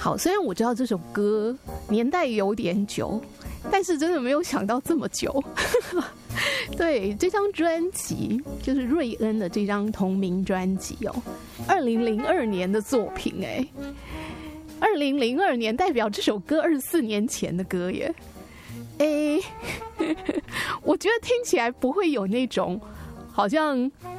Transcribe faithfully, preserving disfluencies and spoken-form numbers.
好，虽然我知道这首歌年代有点久，但是真的没有想到这么久。对，这张专辑就是瑞恩的这张同名专辑哦，二零零二年的作品哎，二零零二年代表这首歌二十四年前的歌耶。哎，我觉得听起来不会有那种好像